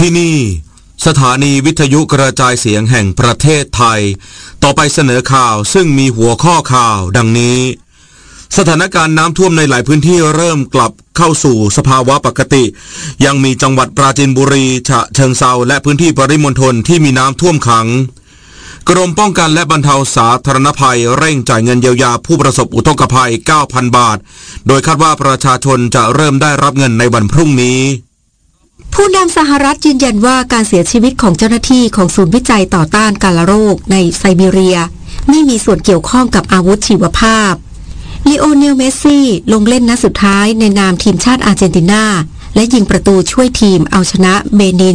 ที่นี่สถานีวิทยุกระจายเสียงแห่งประเทศไทยต่อไปเสนอข่าวซึ่งมีหัวข้อข่าวดังนี้สถานการณ์น้ำท่วมในหลายพื้นที่เริ่มกลับเข้าสู่สภาวะปกติยังมีจังหวัดปราจีนบุรีฉะเชิงเทราและพื้นที่ปริมณฑลที่มีน้ำท่วมขังกรมป้องกันและบรรเทาสาธารณภัยเร่งจ่ายเงินเยียวยาผู้ประสบอุทกภัย 9,000 บาทโดยคาดว่าประชาชนจะเริ่มได้รับเงินในวันพรุ่งนี้ผู้นำสหรัฐยืนยันว่าการเสียชีวิตของเจ้าหน้าที่ของศูนย์วิจัยต่อต้านกาฬโรคในไซบีเรียไม่มีส่วนเกี่ยวข้องกับอาวุธชีวภาพลีโอเนลเมสซี่ลงเล่นนัดสุดท้ายในนามทีมชาติอาร์เจนตินาและยิงประตูช่วยทีมเอาชนะเบนิน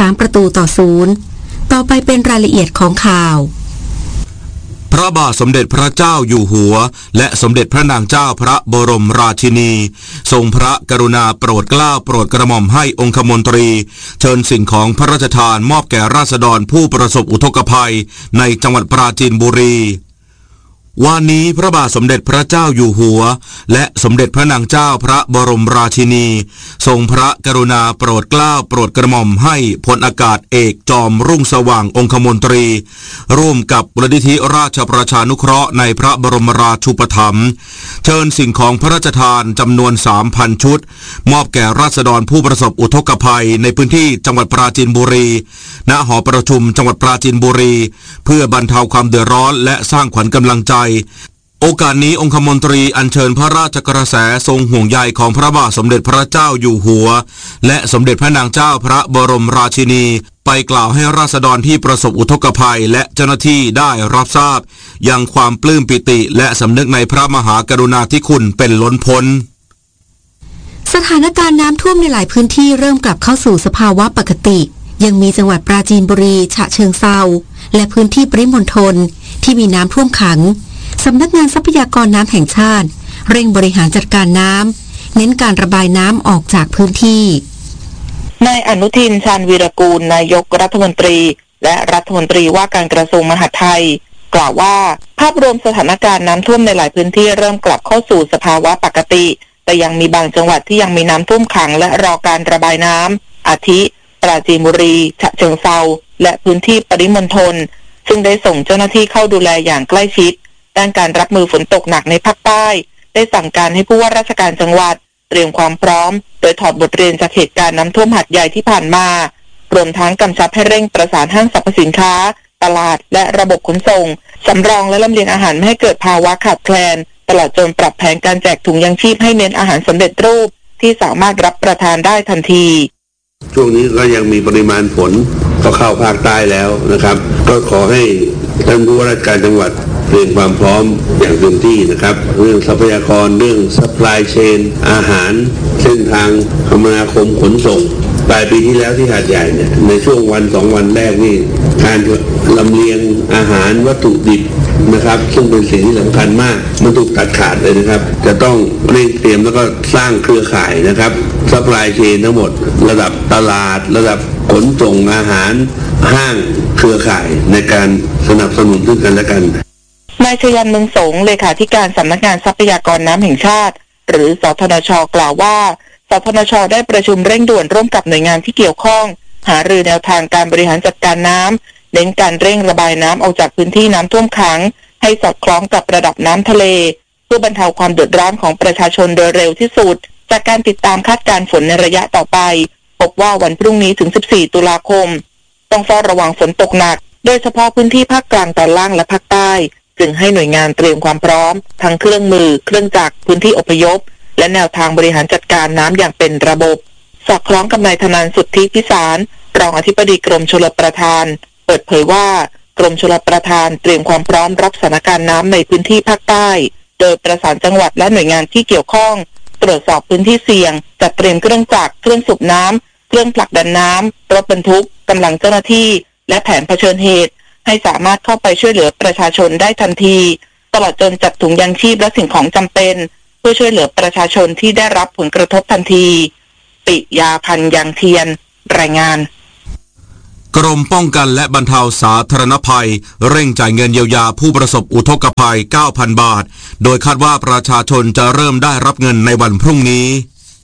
3-0ต่อไปเป็นรายละเอียดของข่าวพระบาทสมเด็จพระเจ้าอยู่หัวและสมเด็จพระนางเจ้าพระบรมราชินีทรงพระกรุณาโปรดเกล้าโปรดกระหม่อมให้องคมนตรีเชิญสิ่งของพระราชทานมอบแก่ราษฎรผู้ประสบอุทกภัยในจังหวัดปราจีนบุรีวันนี้พระบาทสมเด็จพระเจ้าอยู่หัวและสมเด็จพระนางเจ้าพระบรมราชินีทรงพระกรุณาโปรดเกล้าโปรดกระหม่อมให้พลอากาศเอกจอมรุ่งสว่างองคมนตรีร่วมกับมูลนิธิราชประชานุเคราะห์ในพระบรมราชูปถัมภ์เชิญสิ่งของพระราชทานจำนวน 3,000 ชุดมอบแก่ราษฎรผู้ประสบอุทกภัยในพื้นที่จังหวัดปราจีนบุรีณหอประชุมจังหวัดปราจีนบุรีเพื่อบรรเทาความเดือดร้อนและสร้างขวัญกำลังใจโอกาสนี้องคมนตรีอัญเชิญพระราชกระแสทรงห่วงใยของพระบาทสมเด็จพระเจ้าอยู่หัวและสมเด็จพระนางเจ้าพระบรมราชินีไปกล่าวให้ราษฎรที่ประสบอุทกภัยและเจ้าหน้าที่ได้รับทราบยังความปลื้มปิติและสำนึกในพระมหากรุณาธิคุณเป็นล้นพ้นสถานการณ์น้ำท่วมในหลายพื้นที่เริ่มกลับเข้าสู่สภาวะปกติยังมีจังหวัดปราจีนบุรีฉะเชิงเทราและพื้นที่ปริมณฑลที่มีน้ำท่วมขังสำนักงานทรัพยากรน้ำแห่งชาติเร่งบริหารจัดการน้ำเน้นการระบายน้ำออกจากพื้นที่นายอนุทินชาญวีรกูลนายกรัฐมนตรีและรัฐมนตรีว่าการกระทรวงมหาดไทยกล่าวว่าภาพรวมสถานการณ์น้ำท่วมในหลายพื้นที่เริ่มกลับเข้าสู่สภาวะปกติแต่ยังมีบางจังหวัดที่ยังมีน้ำท่วมขังและรอการระบายน้ำอาทิปราจีนบุรีฉะเชิงเทราและพื้นที่ปริมณฑลซึ่งได้ส่งเจ้าหน้าที่เข้าดูแลอย่างใกล้ชิดด้านการรับมือฝนตกหนักในภาคใต้ได้สั่งการให้ผู้ว่าราชการจังหวัดเตรียมความพร้อมโดยถอดบทเรียนจากเหตุการณ์น้ำท่วมหาดใหญ่ที่ผ่านมารวมทั้งกำชับให้เร่งประสานห้างสรรพสินค้าตลาดและระบบขนส่งสำรองและลำเลียงอาหารไม่ให้เกิดภาวะขาดแคลนตลอดจนปรับแผนการแจกถุงยังชีพให้เน้นอาหารสำเร็จรูปที่สามารถรับประทานได้ทันทีช่วงนี้ก็ยังมีปริมาณฝนก็เข้าภาคใต้แล้วนะครับก็ขอให้ท่านผู้ว่าราชการจังหวัดเตรียมความพร้อมอย่างเต็มที่นะครับเรื่องทรัพยากรเรื่อง supply chain อาหารเส้นทางคมนาคมขนส่งปลายปีที่แล้วที่หาดใหญ่เนี่ยในช่วงวัน2วันแรกนี่การลำเลียงอาหารวัตถุดิบนะครับซึ่งเป็นสิ่งที่สำคัญมากมันถูกตัดขาดเลยนะครับจะต้องเร่งเตรียมแล้วก็สร้างเครือข่ายนะครับซัพพลายเชนทั้งหมดระดับตลาดระดับขนส่งอาหารห้างเครือข่ายในการสนับสนุนซึ่งกันและกันนายชยันต์เมืองสงเลขาธิการสำนักงานทรัพยากรน้ำแห่งชาติหรือสทนช.กล่าวว่าสทนช.ได้ประชุมเร่งด่วนร่วมกับหน่วยงานที่เกี่ยวข้องหารือแนวทางการบริหารจัดการน้ำเน้นการเร่งระบายน้ำออกจากพื้นที่น้ำท่วมขังให้สอดคล้องกับระดับน้ำทะเลเพื่อบรรเทาความเดือดร้อนของประชาชนโดยเร็วที่สุดจากการติดตามคาดการณ์ฝนในระยะต่อไปพบว่าวันพรุ่งนี้ถึง14ตุลาคมต้องเฝ้าระวังฝนตกหนักโดยเฉพาะพื้นที่ภาคกลางตอนล่างและภาคใต้จึงให้หน่วยงานเตรียมความพร้อมทั้งเครื่องมือเครื่องจักรพื้นที่อพยพและแนวทางบริหารจัดการน้ำอย่างเป็นระบบสอดคล้องกับนายธนันท์สุทธิพิสารรองอธิบดีกรมชลประทานเปิดเผยว่ากรมชลประทานเตรียมความพร้อมรับสถานการณ์น้ำในพื้นที่ภาคใต้โดยประสานจังหวัดและหน่วยงานที่เกี่ยวข้องตรวจสอบพื้นที่เสี่ยงจัดเตรียมเครื่องจักรเครื่องสูบน้ำเครื่องผลักดันน้ำรถบรรทุกกำลังเจ้าหน้าที่และแผนเผชิญเหตุให้สามารถเข้าไปช่วยเหลือประชาชนได้ทันทีตลอดจนจัดถุงยังชีพและสิ่งของจำเป็นเพื่อช่วยเหลือประชาชนที่ได้รับผลกระทบทันทีปิยาพันธ์ยังเทียนรายงานกรมป้องกันและบรรเทาสาธารณภัยเร่งจ่ายเงินเยียวยาผู้ประสบอุทกภัย 9,000 บาทโดยคาดว่าประชาชนจะเริ่มได้รับเงินในวันพรุ่งนี้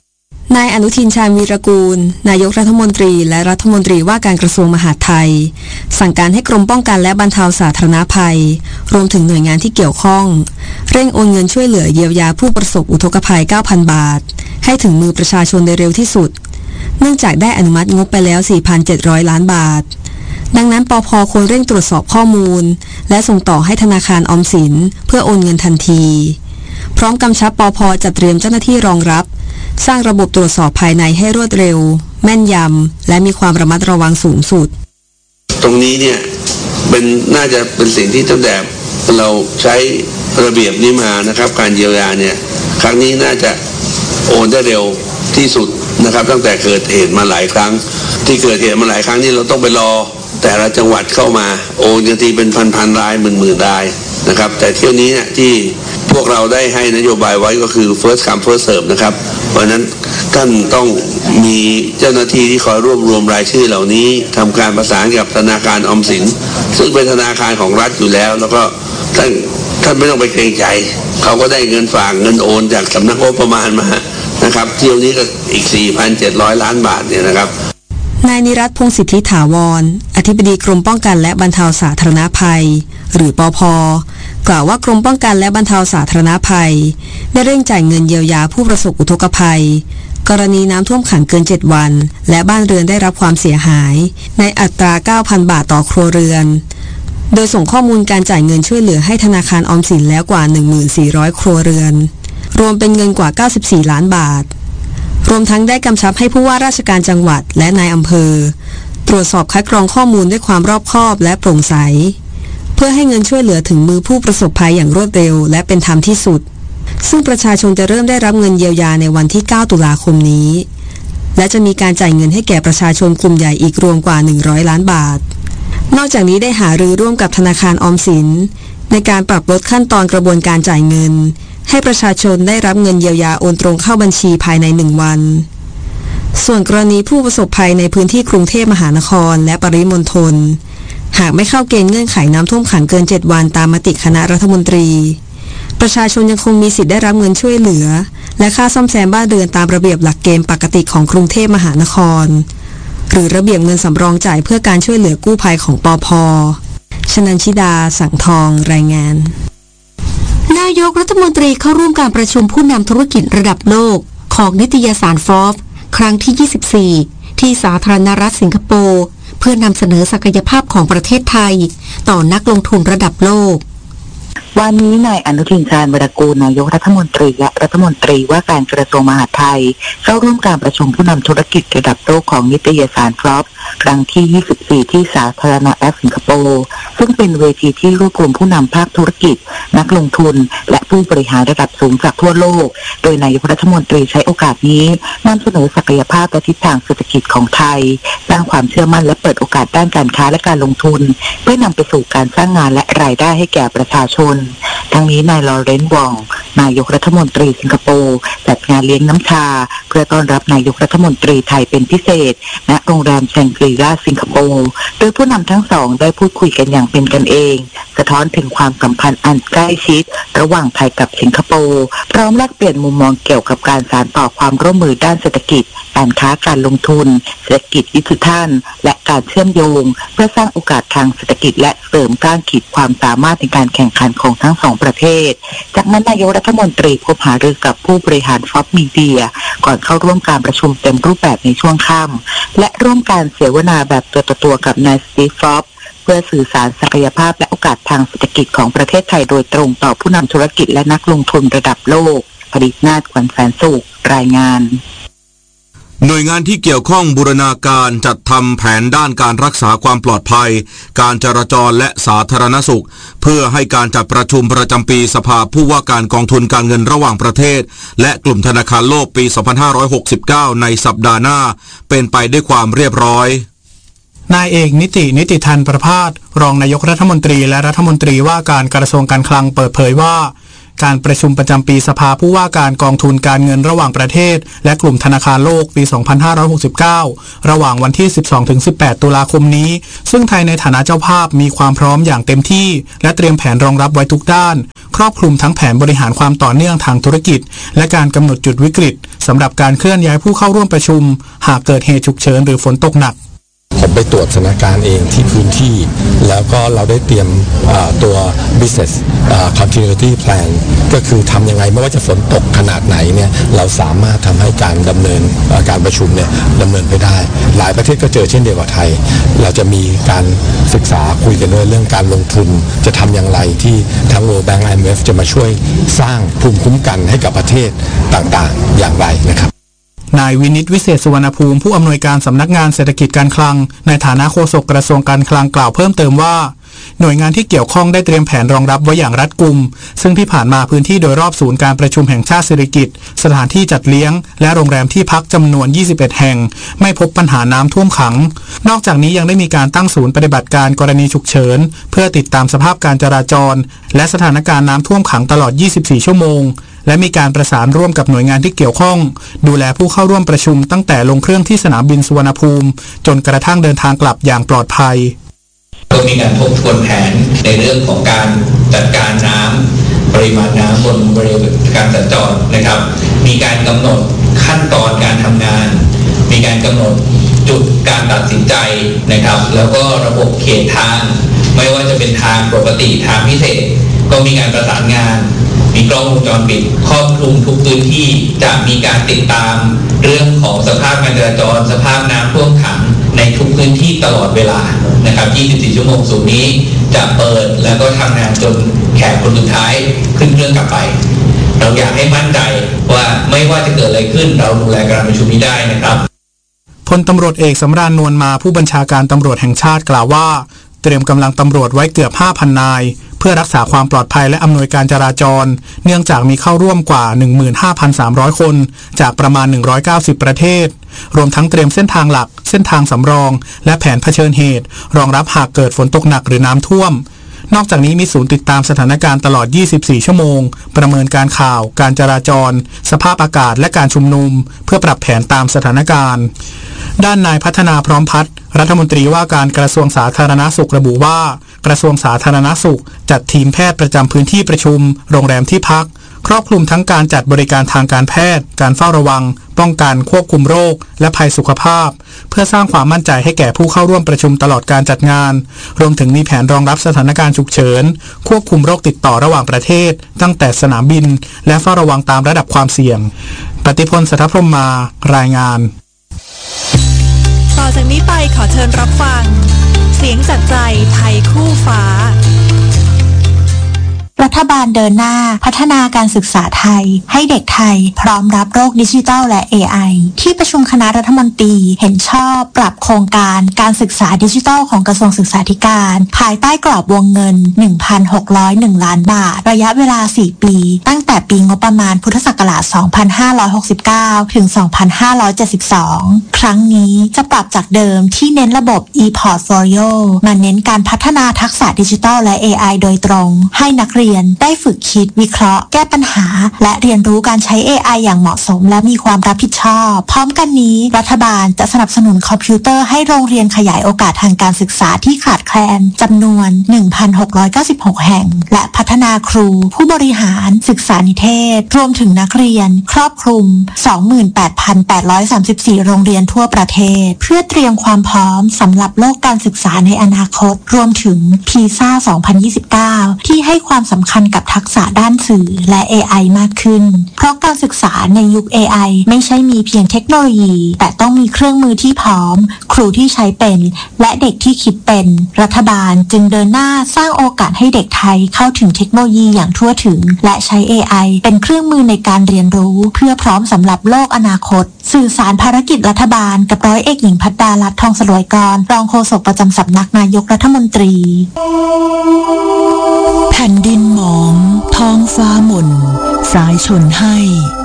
นายอนุทินชาญวีรกูลนายกรัฐมนตรีและรัฐมนตรีว่าการกระทรวงมหาดไทยสั่งการให้กรมป้องกันและบรรเทาสาธารณภัยรวมถึงหน่วยงานที่เกี่ยวข้องเร่งโอนเงินช่วยเหลือเยียวยาผู้ประสบอุทกภัย 9,000 บาทให้ถึงมือประชาชนโดยเร็วที่สุดเนื่องจากได้อนุมัติงบไปแล้ว 4,700 ล้านบาทดังนั้นปภ.ควรเร่งตรวจสอบข้อมูลและส่งต่อให้ธนาคารออมสินเพื่อโอนเงินทันทีพร้อมกำชับปภ.จัดเตรียมเจ้าหน้าที่รองรับสร้างระบบตรวจสอบภายในให้รวดเร็วแม่นยำและมีความระมัดระวังสูงสุดตรงนี้เนี่ยน่าจะเป็นสิ่งที่ตั้งแต่เราใช้ระเบียบนี้มานะครับการเยียวยาเนี่ยครั้งนี้น่าจะโอนได้เร็วที่สุดนะครับตั้งแต่เกิดเหตุมาหลายครั้งที่เกิดเหตุมาหลายครั้งนี่เราต้องไปรอแต่ละจังหวัดเข้ามาโอนกันทีเป็นพันรายหมื่นรายนะครับแต่เที่ยวนี้เนี่ยที่พวกเราได้ให้นโยบายไว้ก็คือ first come first serve นะครับเพราะนั้นท่านต้องมีเจ้าหน้าที่ที่คอยรวบรวมรายชื่อเหล่านี้ทำการประสานกับธนาคารออมสินซึ่งเป็นธนาคารของรัฐอยู่แล้วแล้วก็ท่านไม่ต้องไปเกรงใจเขาก็ได้เงินฝากเงินโอนจากสำนักงบประมาณมานะครับเที่ยวนี้ก็อีก 4,700 ล้านบาทเนี่ยนะครับนายนิรัตน์ พงษ์สิทธิถาวรอธิบดีกรมป้องกันและบรรเทาสาธารณภัยหรือปภ.กล่าวว่ากรมป้องกันและบรรเทาสาธารณภัยได้เร่งจ่ายเงินเยียวยาผู้ประสบอุทกภัยกรณีน้ำท่วมขังเกิน7วันและบ้านเรือนได้รับความเสียหายในอัตรา 9,000 บาทต่อครัวเรือนโดยส่งข้อมูลการจ่ายเงินช่วยเหลือให้ธนาคารออมสินแล้วกว่า 14,000 ครัวเรือนรวมเป็นเงินกว่า94ล้านบาทรวมทั้งได้กำชับให้ผู้ว่าราชการจังหวัดและนายอำเภอตรวจสอบคัดกรองข้อมูลด้วยความรอบคอบและโปร่งใสเพื่อให้เงินช่วยเหลือถึงมือผู้ประสบภัยอย่างรวดเร็วและเป็นธรรมที่สุดซึ่งประชาชนจะเริ่มได้รับเงินเยียวยาในวันที่ 9 ตุลาคมนี้และจะมีการจ่ายเงินให้แก่ประชาชนกลุ่มใหญ่อีกรวมกว่า100ล้านบาทนอกจากนี้ได้หารือร่วมกับธนาคารออมสินในการปรับลดขั้นตอนกระบวนการจ่ายเงินให้ประชาชนได้รับเงินเยียวยาโอนตรงเข้าบัญชีภายใน1วันส่วนกรณีผู้ประสบภัยในพื้นที่กรุงเทพมหานครและปริมณฑลหากไม่เข้าเกณฑ์เงื่อนไขน้ำท่วมขังเกิน7วันตามมติคณะรัฐมนตรีประชาชนยังคงมีสิทธิ์ได้รับเงินช่วยเหลือและค่าซ่อมแซมบ้านเรือนตามระเบียบหลักเกณฑ์ปกติของกรุงเทพมหานครหรือระเบียบเงินสำรองจ่ายเพื่อการช่วยเหลือกู้ภัยของปภ.ชนันชิดาสังทองรายงานนายกรัฐมนตรีเข้าร่วมการประชุมผู้นำธุรกิจระดับโลกของนิตยสาร Forbes ครั้งที่ 24 ที่สาธารณรัฐสิงคโปร์เพื่อนำเสนอศักยภาพของประเทศไทยต่อนักลงทุนระดับโลกวันนี้นายอนุทินชาญวีรกูลนายกรัฐมนตรีและรัฐมนตรีว่าการกระทรวงมหาดไทยเข้าร่วมการประชุมผู้นำธุรกิจระดับโลกของนิตยสาร Forbes ครั้งที่ 24 ที่สาธารณรัฐสิงคโปร์ซึ่งเป็นเวทีที่รวบรวมผู้นำภาคธุรกิจนักลงทุนและผู้บริหารระดับสูงจากทั่วโลกโดยนายกรัฐมนตรีใช้โอกาสนี้นำเสนอศักยภาพและทิศทางเศรษฐกิจของไทยสร้างความเชื่อมั่นและเปิดโอกาสด้านการค้าและการลงทุนเพื่อนำไปสู่การสร้างงานและรายได้ให้แก่ประชาชนทั้งนี้นายลอเรนซ์ วองนายกรัฐมนตรีสิงคโปร์จัดงานเลี้ยงน้ำชาเพื่อต้อนรับนายกรัฐมนตรีไทยเป็นพิเศษณโรงแรมแชงกรีลาสิงคโปร์โดยผู้นำทั้งสองได้พูดคุยกันอย่างเป็นกันเองสะท้อนถึงความสัมพันธ์อันใกล้ชิดระหว่างไทยกับสิงคโปร์พร้อมแลกเปลี่ยนมุมมองเกี่ยวกับการสานต่อความร่วมมือด้านเศรษฐกิจการค้าการลงทุนเศรษฐกิจดิจิทัลและการเชื่อมโยงเพื่อสร้างโอกาสทางเศรษฐกิจและเสริมสร้างขีดความสามารถในการแข่งขันของทั้งสองประเทศจากนั้นนายกรัฐมนตรีพบหารือกับผู้บริหารฟอร์บมีเดียก่อนเข้าร่วมการประชุมเต็มรูปแบบในช่วงค่ำและร่วมการเสวนาแบบตัวต่อตัวกับนายสตีฟ ฟอบเพื่อสื่อสารศักยภาพและโอกาสทางเศรษฐกิจของประเทศไทยโดยตรงต่อผู้นำธุรกิจและนักลงทุนระดับโลกผลิตนาถ ขวัญแสนสุขรายงานหน่วยงานที่เกี่ยวข้องบูรณาการจัดทำแผนด้านการรักษาความปลอดภัยการจราจรและสาธารณสุขเพื่อให้การจัดประชุมประจำปีสภาผู้ว่าการกองทุนการเงินระหว่างประเทศและกลุ่มธนาคารโลกปี 2569 ในสัปดาห์หน้าเป็นไปด้วยความเรียบร้อยนายเอกนิติธันประภาสรองนายกรัฐมนตรีและรัฐมนตรีว่าการกระทรวงการคลังเปิดเผยว่าการประชุมประจำปีสภาผู้ว่าการกองทุนการเงินระหว่างประเทศและกลุ่มธนาคารโลกปี 2569 ระหว่างวันที่ 12-18 ตุลาคมนี้ซึ่งไทยในฐานะเจ้าภาพมีความพร้อมอย่างเต็มที่และเตรียมแผนรองรับไว้ทุกด้านครอบคลุมทั้งแผนบริหารความต่อเนื่องทางธุรกิจและการกำหนดจุดวิกฤตสำหรับการเคลื่อนย้ายผู้เข้าร่วมประชุมหากเกิดเหตุฉุกเฉินหรือฝนตกหนักผมไปตรวจสถานการณ์เองที่พื้นที่แล้วก็เราได้เตรียมตัว business continuity plan ก็คือทำยังไงไม่ว่าจะฝนตกขนาดไหนเนี่ยเราสามารถทำให้การดำเนินการประชุมเนี่ยดำเนินไปได้หลายประเทศก็เจอเช่นเดียวกับไทยเราจะมีการศึกษาคุยกันด้วยเรื่องการลงทุนจะทำอย่างไรที่ทั้ง World Bank IMF จะมาช่วยสร้างภูมิคุ้มกันให้กับประเทศต่างๆอย่างไรนะครับนายวินิตวิเศษสุวรรณภูมิผู้อำนวยการสำนักงานเศรษฐกิจการคลังในฐานะโฆษกกระทรวงการคลังกล่าวเพิ่มเติมว่าหน่วยงานที่เกี่ยวข้องได้เตรียมแผนรองรับไว้อย่างรัดกุมซึ่งที่ผ่านมาพื้นที่โดยรอบศูนย์การประชุมแห่งชาติสิริกิติ์สถานที่จัดเลี้ยงและโรงแรมที่พักจำนวน21แห่งไม่พบปัญหาน้ำท่วมขังนอกจากนี้ยังได้มีการตั้งศูนย์ปฏิบัติการกรณีฉุกเฉินเพื่อติดตามสภาพการจราจรและสถานการณ์น้ำท่วมขังตลอด24ชั่วโมงและมีการประสานร่วมกับหน่วยงานที่เกี่ยวข้องดูแลผู้เข้าร่วมประชุมตั้งแต่ลงเครื่องที่สนามบินสุวรรณภูมิจนกระทั่งเดินทางกลับอย่างปลอดภัยก็มีการทบทวนแผนในเรื่องของการจัดการน้ำปริมาณน้ำบนบริเวณการสัญจรนะครับมีการกำหนดขั้นตอนการทำงานมีการกำหนดจุดการตัดสินใจนะครับแล้วก็ระบบเขตทางไม่ว่าจะเป็นทางปกติทางพิเศษก็มีการประสานงานมีกล้องวงจรปิดครอบคลุมทุกพื้นที่จะมีการติดตามเรื่องของสภาพการจราจรสภาพน้ำท่วมขังในทุกพื้นที่ตลอดเวลานะครับ24ชั่วโมงศูนย์นี้จะเปิดแล้วก็ทำงานจนแขกคนสุดท้ายขึ้นเครื่องกลับไปเราอยากให้มั่นใจว่าไม่ว่าจะเกิดอะไรขึ้นเราดูแลการประชุมนี้ได้นะครับพลตำรวจเอกสำราญนวลมาผู้บัญชาการตำรวจแห่งชาติกล่าวว่าเตรียมกำลังตำรวจไว้เกือบ 5,000 นายเพื่อรักษาความปลอดภัยและอำนวยการจราจรเนื่องจากมีเข้าร่วมกว่า 15,300 คนจากประมาณ190ประเทศรวมทั้งเตรียมเส้นทางหลักเส้นทางสำรองและแผนเผชิญเหตุรองรับหากเกิดฝนตกหนักหรือน้ำท่วมนอกจากนี้มีศูนย์ติดตามสถานการณ์ตลอด24ชั่วโมงประเมินการข่าวการจราจรสภาพอากาศและการชุมนุมเพื่อปรับแผนตามสถานการณ์ด้านนายพัฒนาพร้อมพัฒน์รัฐมนตรีว่าการกระทรวงสาธารณสุขระบุว่ากระทรวงสาธารณสุขจัดทีมแพทย์ประจำพื้นที่ประชุมโรงแรมที่พักครอบคลุมทั้งการจัดบริการทางการแพทย์การเฝ้าระวังป้องกันควบคุมโรคและภัยสุขภาพเพื่อสร้างความมั่นใจให้แก่ผู้เข้าร่วมประชุมตลอดการจัดงานรวมถึงมีแผนรองรับสถานการณ์ฉุกเฉินควบคุมโรคติดต่อระหว่างประเทศตั้งแต่สนามบินและเฝ้าระวังตามระดับความเสี่ยงปฏิพล สัทธพรหมมารายงานต่อจากนี้ไปขอเชิญรับฟังเสียงจากใจไทยคู่ฟ้ารัฐบาลเดินหน้าพัฒนาการศึกษาไทยให้เด็กไทยพร้อมรับโลกดิจิทัลและ AI ที่ประชุมคณะรัฐมนตรีเห็นชอบปรับโครงการการศึกษาดิจิทัลของกระทรวงศึกษาธิการภายใต้กรอบวงเงิน 1,601 ล้านบาทระยะเวลา 4 ปีตั้งแต่ปีงบประมาณพุทธศักราช 2569 ถึง 2572 ครั้งนี้จะปรับจากเดิมที่เน้นระบบ e-portfolio มาเน้นการพัฒนาทักษะดิจิทัลและ AI โดยตรงให้นักเรียนได้ฝึกคิดวิเคราะห์แก้ปัญหาและเรียนรู้การใช้ AI อย่างเหมาะสมและมีความรับผิดชอบพร้อมกันนี้รัฐบาลจะสนับสนุนคอมพิวเตอร์ให้โรงเรียนขยายโอกาสทางการศึกษาที่ขาดแคลนจำนวน 1,696 แห่งและพัฒนาครูผู้บริหารศึกษานิเทศรวมถึงนักเรียนครอบคลุม 28,834 โรงเรียนทั่วประเทศเพื่อเตรียมความพร้อมสำหรับโลกการศึกษาในอนาคตรวมถึง PISA 2029 ที่ให้ความสำคัญกับทักษะด้านสื่อและ AI มากขึ้นเพราะการศึกษาในยุค AI ไม่ใช่มีเพียงเทคโนโลยีแต่ต้องมีเครื่องมือที่พร้อมครูที่ใช้เป็นและเด็กที่คิดเป็นรัฐบาลจึงเดินหน้าสร้างโอกาสให้เด็กไทยเข้าถึงเทคโนโลยีอย่างทั่วถึงและใช้ AI เป็นเครื่องมือในการเรียนรู้เพื่อพร้อมสำหรับโลกอนาคตสื่อสารภารกิจรัฐบาลกับร้อยเอกหญิงภัทราลัตน์ ทองสลวยกรรองโฆษกประจำสำนักนายกรัฐมนตรีแผ่นดินหมองท้องฟ้าหม่นสายชนให้